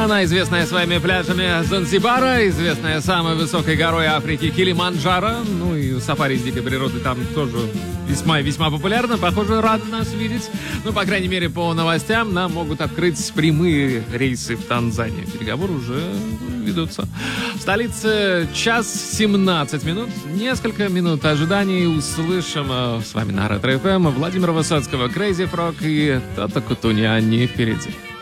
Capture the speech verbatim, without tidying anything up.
Страна, известная своими пляжами Занзибара, известная самой высокой горой Африки Килиманджаро. Ну и сафари с дикой природы там тоже весьма-весьма популярно. Похоже, рады нас видеть. Ну, по крайней мере, по новостям нам могут открыть прямые рейсы в Танзанию. Переговоры уже ведутся. В столице час семнадцать минут. Несколько минут ожиданий. Услышим с вами на Ретро эф эм Владимира Высоцкого, Crazy Frog и Тото Кутуни. Они впереди.